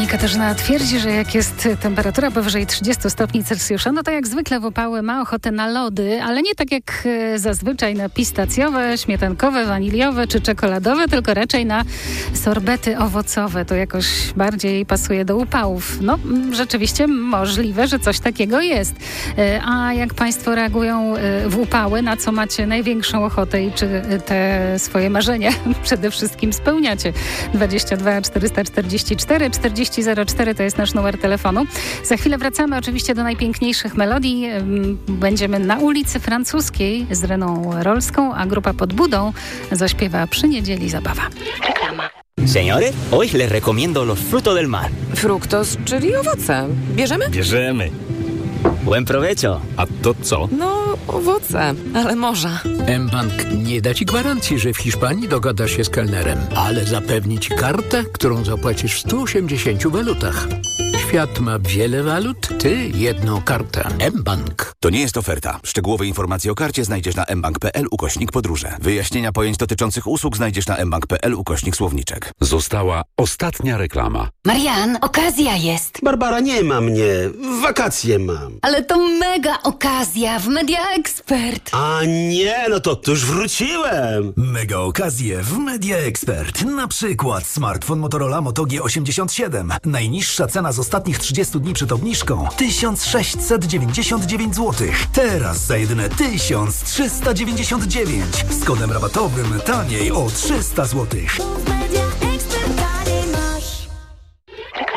Katarzyna twierdzi, że jak jest temperatura powyżej 30 stopni Celsjusza, no to jak zwykle w upały ma ochotę na lody, ale nie tak jak zazwyczaj na pistacjowe, śmietankowe, waniliowe czy czekoladowe, tylko raczej na sorbety owocowe. To jakoś bardziej pasuje do upałów. No, rzeczywiście możliwe, że coś takiego jest. A jak Państwo reagują w upały, na co macie największą ochotę i czy te swoje marzenia przede wszystkim spełniacie? 22 444 4004 to jest nasz numer telefonu. Za chwilę wracamy oczywiście do najpiękniejszych melodii. Będziemy na ulicy Francuskiej z Reną Rolską, a grupa Pod Budą zaśpiewa Przy niedzieli zabawa. Reklama. Señores, hoy les recomiendo los frutos del mar. Fruktos, czyli owoce. Bierzemy? Bierzemy. Buen provecho. A to co? No, owoce, ale morza. mBank nie da Ci gwarancji, że w Hiszpanii dogadasz się z kelnerem, ale zapewni Ci kartę, którą zapłacisz w 180 walutach. Świat ma wiele walut, Ty jedną kartę. mBank. To nie jest oferta. Szczegółowe informacje o karcie znajdziesz na mbank.pl/podróże. Wyjaśnienia pojęć dotyczących usług znajdziesz na mbank.pl/słowniczek. Została ostatnia reklama. Marian, okazja jest. Barbara, nie ma mnie. Wakacje mam. Ale to mega okazja w Media Expert. A nie, no to już wróciłem. Mega okazje w Media Expert. Na przykład smartfon Motorola Moto G87. Najniższa cena z ostatnich 30 dni przed obniżką 1699 zł. Teraz za jedyne 1399. Z kodem rabatowym taniej o 300 zł.